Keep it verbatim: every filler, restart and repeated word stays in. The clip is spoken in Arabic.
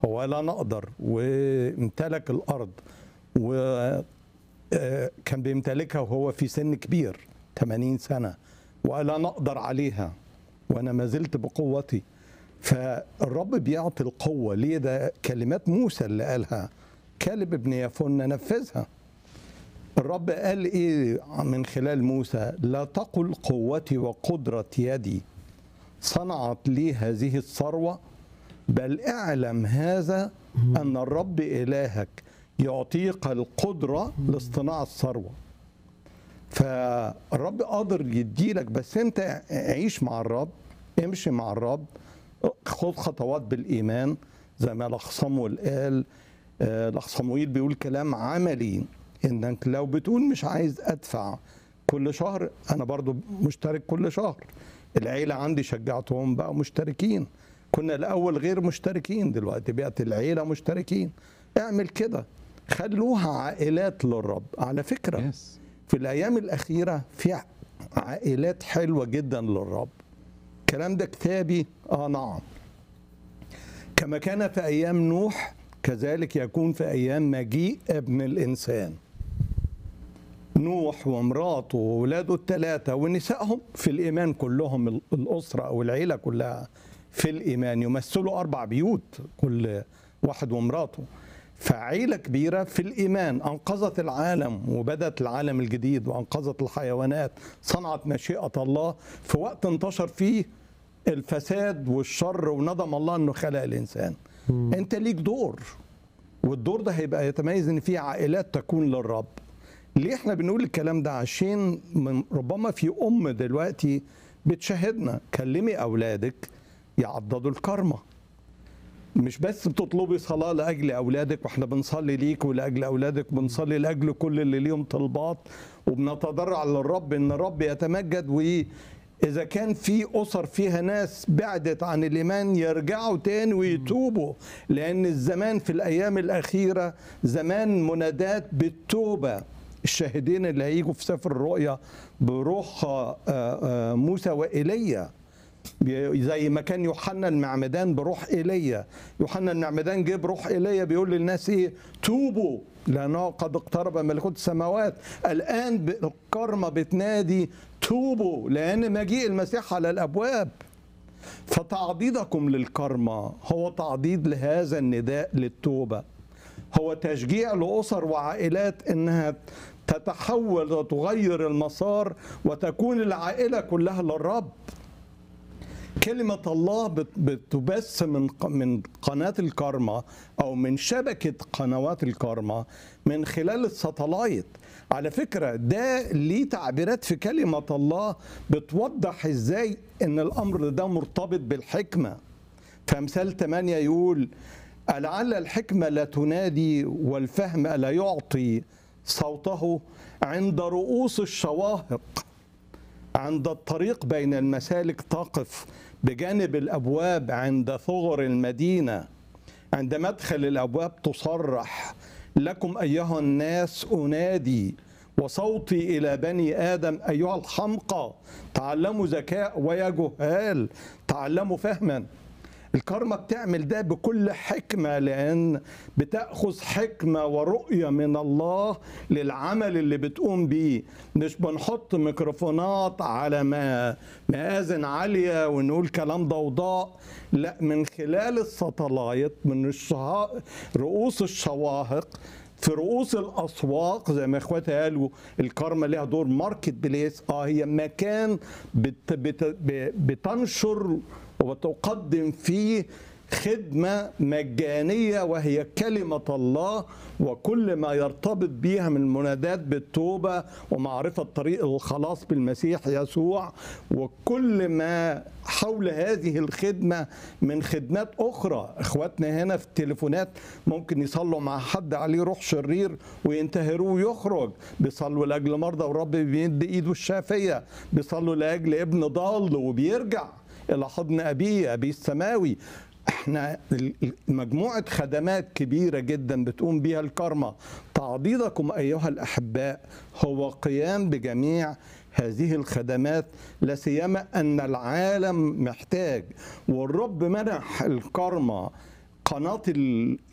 هو لا نقدر، وامتلك الأرض وكان بيمتلكها وهو في سن كبير ثمانين سنة، ولا نقدر عليها وأنا ما زلت بقوتي. فالرب بيعطي القوة ليه؟ ده كلمات موسى اللي قالها، كالب ابن يفن نفذها. الرب قال إيه من خلال موسى؟ لا تقل قوتي وقدرة يدي صنعت لي هذه الثروة، بل اعلم هذا أن الرب إلهك يعطيك القدرة لاصطناع الثروة. فالرب قادر يديلك، بس أنت عيش مع الرب، امشي مع الرب، خد خطوات بالإيمان زي ما الأخ صمويل قال. الأخ صمويل بيقول كلام عملي، إنك لو بتقول مش عايز أدفع كل شهر، أنا برضو مشترك كل شهر، العيلة عندي شجعتهم بقى مشتركين، كنا الأول غير مشتركين، دلوقتي بقت العيلة مشتركين. اعمل كده، خلوها عائلات للرب. على فكرة yes. في الأيام الأخيرة في عائلات حلوة جدا للرب. الكلام ده كتابي؟ آه نعم. كما كان في أيام نوح كذلك يكون في أيام مجيء ابن الإنسان. نوح ومراته وولاده الثلاثة ونسائهم في الإيمان كلهم، الأسرة أو العيلة كلها في الإيمان، يمثلوا أربع بيوت كل واحد ومراته، فعيلة كبيرة في الإيمان أنقذت العالم وبدت العالم الجديد وأنقذت الحيوانات، صنعت مشيئة الله في وقت انتشر فيه الفساد والشر، وندم الله أنه خلق الإنسان. م. أنت ليك دور، والدور ده هيبقى يتميز أن في عائلات تكون للرب. ليه احنا بنقول الكلام ده؟ عشان ربما في أم دلوقتي بتشاهدنا، كلمي أولادك يعضدوا الكرمة. مش بس بتطلبي صلاة لأجل أولادك، وإحنا بنصلي ليك ولأجل أولادك، بنصلي لأجل كل اللي ليهم طلبات، وبنتضرع للرب إن الرب يتمجد. وإذا كان في أسر فيها ناس بعدت عن الإيمان يرجعوا تاني ويتوبوا، لأن الزمان في الأيام الأخيرة زمان منادات بالتوبة. الشاهدين اللي هيجوا في سفر الرؤيا بروح موسى وإيليا، زي ما كان يوحنا المعمدان بروح ايليا. يوحنا المعمدان جه بروح ايليا بيقول للناس ايه؟ توبوا لانه قد اقترب ملكوت السماوات. الان الكرمه بتنادي توبوا لان مجيء المسيح على الابواب. فتعضيدكم للكرمه هو تعضيد لهذا النداء للتوبه، هو تشجيع لاسر وعائلات انها تتحول وتغير المسار وتكون العائله كلها للرب. كلمة الله بتبث من من قناة الكرمة أو من شبكة قنوات الكرمة من خلال الساتلايت. على فكرة ده ليه تعبيرات في كلمة الله بتوضح إزاي إن الأمر ده مرتبط بالحكمة. فمثال ثمانية يقول: ألعل الحكمة لا تنادي والفهم لا يعطي صوته عند رؤوس الشواهق، عند الطريق بين المسالك تقف، بجانب الأبواب عند ثغر المدينة، عند مدخل الأبواب تصرح: لكم أيها الناس أنادي، وصوتي إلى بني آدم أيها الحمقى تعلموا ذكاء، ويا جهال تعلموا فهما. الكرمة بتعمل ده بكل حكمة، لأن بتأخذ حكمة ورؤية من الله للعمل اللي بتقوم بيه. مش بنحط ميكروفونات على ما مآذن عالية ونقول كلام ضوضاء، لا، من خلال الساتلايت، من الشها... رؤوس الشواهق، في رؤوس الأسواق، زي ما اخواتي قالوا الكرمة ليها دور ماركت بليس. اه هي مكان بت... بت... بتنشر وتقدم فيه خدمة مجانية وهي كلمة الله، وكل ما يرتبط بيها من منادات بالتوبة ومعرفة طريق الخلاص بالمسيح يسوع، وكل ما حول هذه الخدمة من خدمات أخرى. إخواتنا هنا في التليفونات ممكن يصلوا مع حد عليه روح شرير وينتهروه ويخرج، بيصلوا لأجل مرضى والرب بيد إيده الشافية، بيصلوا لأجل ابن ضال وبيرجع إلى حضن أبيه أبيه السماوي. احنا مجموعة خدمات كبيرة جدا بتقوم بيها الكرمة. تعضيدكم أيها الأحباء هو قيام بجميع هذه الخدمات، لا سيما أن العالم محتاج، والرب منح الكرمة قناه ال-